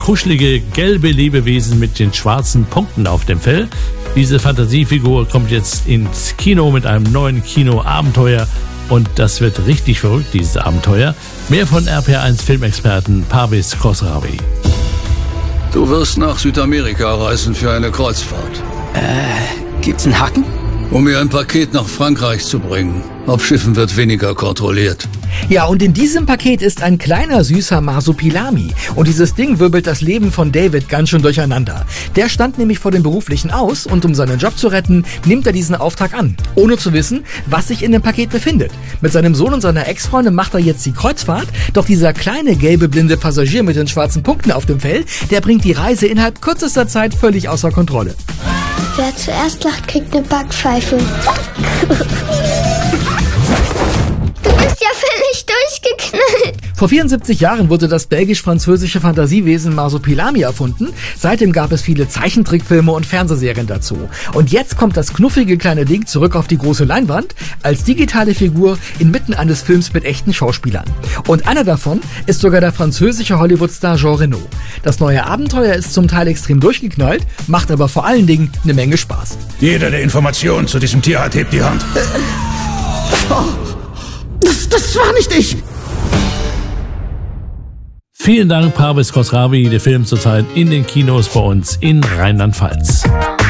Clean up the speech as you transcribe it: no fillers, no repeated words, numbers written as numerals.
kuschelige gelbe Lebewesen mit den schwarzen Punkten auf dem Fell. Diese Fantasiefigur kommt jetzt ins Kino mit einem neuen Kinoabenteuer und das wird richtig verrückt, dieses Abenteuer. Mehr von RPR1 Filmexperten Parviz Khosravi. Du wirst nach Südamerika reisen für eine Kreuzfahrt. Gibt's einen Haken? Um mir ein Paket nach Frankreich zu bringen. Auf Schiffen wird weniger kontrolliert. Ja, und in diesem Paket ist ein kleiner, süßer Marsupilami. Und dieses Ding wirbelt das Leben von David ganz schön durcheinander. Der stand nämlich vor dem Beruflichen aus und um seinen Job zu retten, nimmt er diesen Auftrag an, ohne zu wissen, was sich in dem Paket befindet. Mit seinem Sohn und seiner Ex-Freundin macht er jetzt die Kreuzfahrt, doch dieser kleine, gelbe, blinde Passagier mit den schwarzen Punkten auf dem Fell, der bringt die Reise innerhalb kürzester Zeit völlig außer Kontrolle. Wer zuerst lacht, kriegt eine Backpfeife. Du bist ja völlig durchgeknallt. Vor 74 Jahren wurde das belgisch-französische Fantasiewesen Marsupilami erfunden. Seitdem gab es viele Zeichentrickfilme und Fernsehserien dazu. Und jetzt kommt das knuffige kleine Ding zurück auf die große Leinwand als digitale Figur inmitten eines Films mit echten Schauspielern. Und einer davon ist sogar der französische Hollywoodstar Jean Reno. Das neue Abenteuer ist zum Teil extrem durchgeknallt, macht aber vor allen Dingen eine Menge Spaß. Jeder, der Informationen zu diesem Tier hat, hebt die Hand. Das war nicht ich! Vielen Dank, Parviz Khosravi. Der Film zurzeit in den Kinos bei uns in Rheinland-Pfalz.